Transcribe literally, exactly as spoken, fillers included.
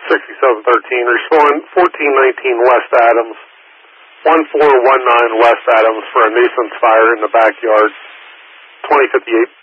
sixty-seven thirteen, respond fourteen nineteen West Adams, one four one nine West Adams for a nuisance fire in the backyard, twenty fifty-eight